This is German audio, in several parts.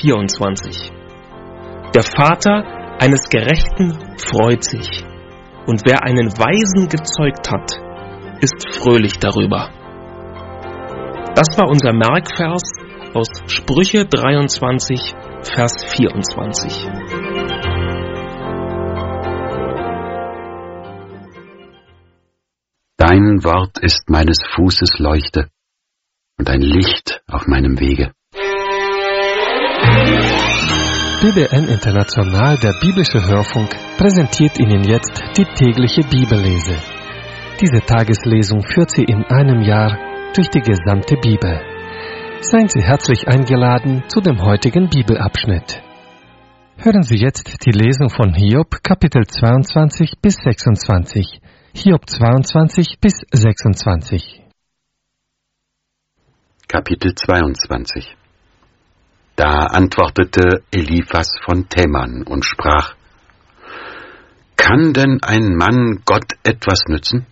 24. Der Vater eines Gerechten freut sich, und wer einen Weisen gezeugt hat, ist fröhlich darüber. Das war unser Merkvers aus Sprüche 23, Vers 24. Dein Wort ist meines Fußes Leuchte und ein Licht auf meinem Wege. BBN International, der biblische Hörfunk, präsentiert Ihnen jetzt die tägliche Bibellese. Diese Tageslesung führt Sie in einem Jahr durch die gesamte Bibel. Seien Sie herzlich eingeladen zu dem heutigen Bibelabschnitt. Hören Sie jetzt die Lesung von Hiob, Kapitel 22 bis 26. Hiob 22 bis 26. Kapitel 22. Da antwortete Eliphas von Teman und sprach: Kann denn ein Mann Gott etwas nützen?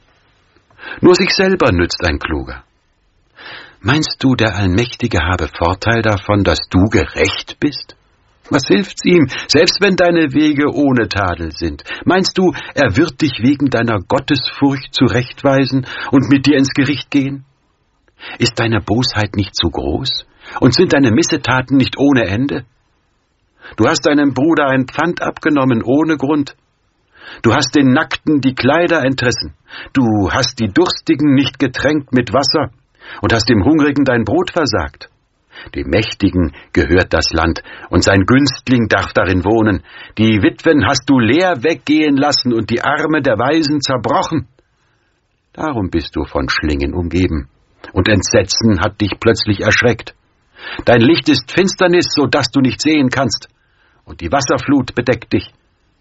Nur sich selber nützt ein Kluger. Meinst du, der Allmächtige habe Vorteil davon, dass du gerecht bist? Was hilft's ihm, selbst wenn deine Wege ohne Tadel sind? Meinst du, er wird dich wegen deiner Gottesfurcht zurechtweisen und mit dir ins Gericht gehen? Ist deine Bosheit nicht zu groß? Und sind deine Missetaten nicht ohne Ende? Du hast deinem Bruder ein Pfand abgenommen ohne Grund. Du hast den Nackten die Kleider entrissen. Du hast die Durstigen nicht getränkt mit Wasser und hast dem Hungrigen dein Brot versagt. Dem Mächtigen gehört das Land, und sein Günstling darf darin wohnen. Die Witwen hast du leer weggehen lassen und die Arme der Waisen zerbrochen. Darum bist du von Schlingen umgeben, und Entsetzen hat dich plötzlich erschreckt. Dein Licht ist Finsternis, so dass du nicht sehen kannst, und die Wasserflut bedeckt dich.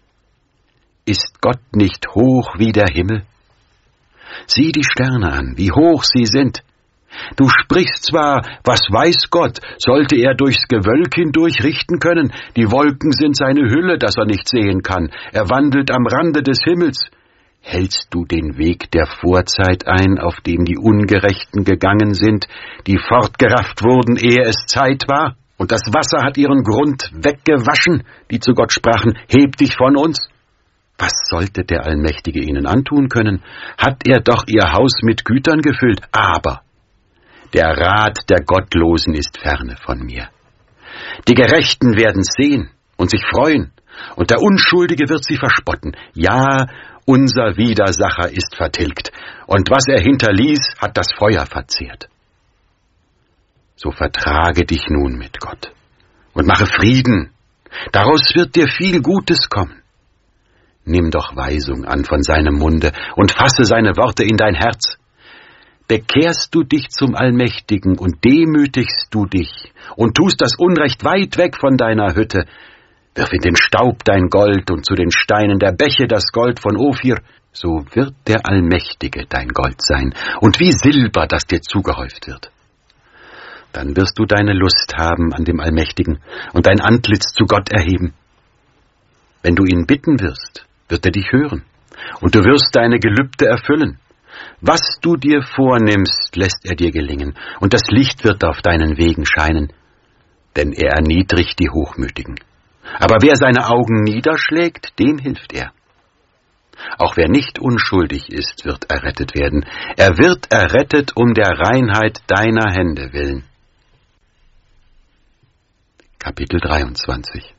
Ist Gott nicht hoch wie der Himmel? Sieh die Sterne an, wie hoch sie sind. Du sprichst zwar, was weiß Gott, sollte er durchs Gewölk hindurch richten können? Die Wolken sind seine Hülle, dass er nicht sehen kann. Er wandelt am Rande des Himmels. Hältst du den Weg der Vorzeit ein, auf dem die Ungerechten gegangen sind, die fortgerafft wurden, ehe es Zeit war? Und das Wasser hat ihren Grund weggewaschen, die zu Gott sprachen: Heb dich von uns. Was sollte der Allmächtige ihnen antun können? Hat er doch ihr Haus mit Gütern gefüllt. Aber der Rat der Gottlosen ist ferne von mir. Die Gerechten werden sehen und sich freuen, und der Unschuldige wird sie verspotten. Ja, unser Widersacher ist vertilgt, und was er hinterließ, hat das Feuer verzehrt. So vertrage dich nun mit Gott und mache Frieden. Daraus wird dir viel Gutes kommen. Nimm doch Weisung an von seinem Munde und fasse seine Worte in dein Herz. Bekehrst du dich zum Allmächtigen und demütigst du dich und tust das Unrecht weit weg von deiner Hütte, wirf in den Staub dein Gold und zu den Steinen der Bäche das Gold von Ophir, so wird der Allmächtige dein Gold sein und wie Silber, das dir zugehäuft wird. Dann wirst du deine Lust haben an dem Allmächtigen und dein Antlitz zu Gott erheben. Wenn du ihn bitten wirst, wird er dich hören, und du wirst deine Gelübde erfüllen. Was du dir vornimmst, lässt er dir gelingen, und das Licht wird auf deinen Wegen scheinen, denn er erniedrigt die Hochmütigen. Aber wer seine Augen niederschlägt, dem hilft er. Auch wer nicht unschuldig ist, wird errettet werden. Er wird errettet um der Reinheit deiner Hände willen. Kapitel 23.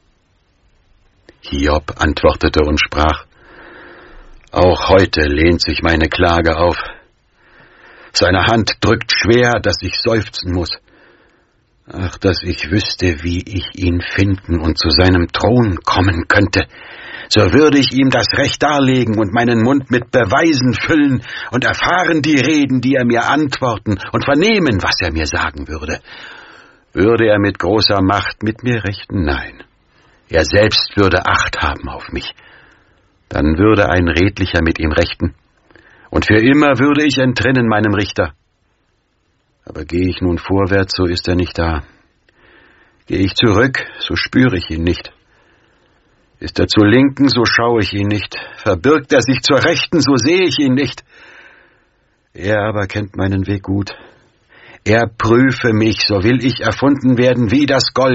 Hiob antwortete und sprach: Auch heute lehnt sich meine Klage auf. Seine Hand drückt schwer, dass ich seufzen muss. Ach, dass ich wüsste, wie ich ihn finden und zu seinem Thron kommen könnte. So würde ich ihm das Recht darlegen und meinen Mund mit Beweisen füllen und erfahren die Reden, die er mir antworten, und vernehmen, was er mir sagen würde. Würde er mit großer Macht mit mir rechten? Nein. Er selbst würde Acht haben auf mich. Dann würde ein Redlicher mit ihm rechten, und für immer würde ich entrinnen meinem Richter. Aber gehe ich nun vorwärts, so ist er nicht da. Gehe ich zurück, so spüre ich ihn nicht. Ist er zur Linken, so schaue ich ihn nicht. Verbirgt er sich zur Rechten, so sehe ich ihn nicht. Er aber kennt meinen Weg gut. Er prüfe mich, so will ich erfunden werden wie das Gold.